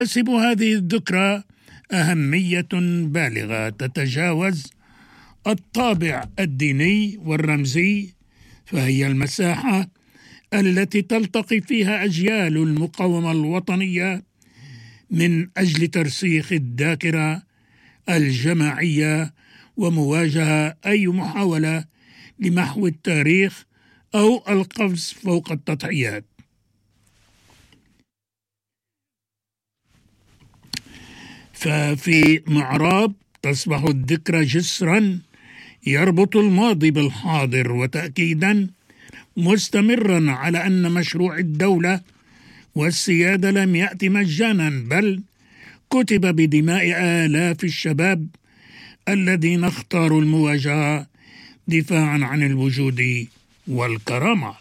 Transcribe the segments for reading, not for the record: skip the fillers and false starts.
تكتسب هذه الذكرى أهمية بالغة تتجاوز الطابع الديني والرمزي، فهي المساحة التي تلتقي فيها أجيال المقاومة الوطنية من أجل ترسيخ الذاكرة الجماعية ومواجهة أي محاولة لمحو التاريخ أو القفز فوق التضحيات. ففي معراب تصبح الذكرى جسرا يربط الماضي بالحاضر، وتأكيدا مستمرا على أن مشروع الدولة والسيادة لم يأتي مجانا، بل كتب بدماء آلاف الشباب الذين اختاروا المواجهة دفاعا عن الوجود والكرامة.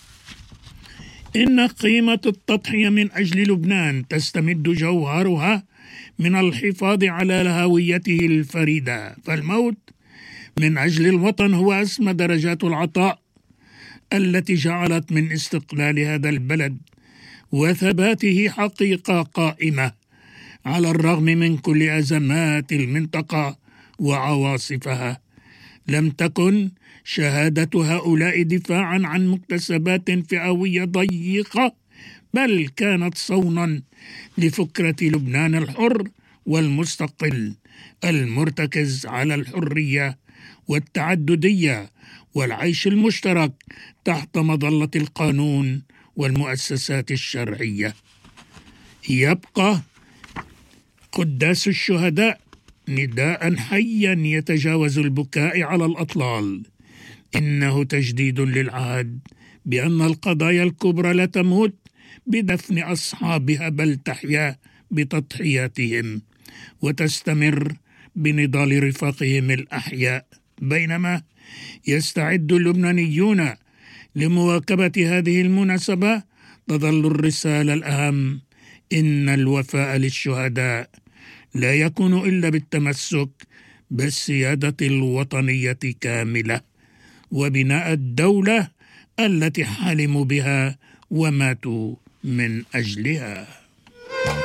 إن قيمة التضحية من أجل لبنان تستمد جوهرها من الحفاظ على هويته الفريدة، فالموت من أجل الوطن هو أسمى درجات العطاء التي جعلت من استقلال هذا البلد وثباته حقيقة قائمة على الرغم من كل أزمات المنطقة وعواصفها. لم تكن شهادة هؤلاء دفاعا عن مكتسبات فئوية ضيقة، بل كانت صونا لفكرة لبنان الحر والمستقل المرتكز على الحرية والتعددية والعيش المشترك تحت مظلة القانون والمؤسسات الشرعية. يبقى قداس الشهداء نداء حيا يتجاوز البكاء على الأطلال. إنه تجديد للعهد بأن القضايا الكبرى لا تموت بدفن أصحابها، بل تحيا بتضحياتهم وتستمر بنضال رفاقهم الأحياء. بينما يستعد اللبنانيون لمواكبة هذه المناسبة، تظل الرسالة الأهم: إن الوفاء للشهداء لا يكون إلا بالتمسك بالسيادة الوطنية كاملة وبناء الدولة التي حلموا بها وماتوا من أجلها.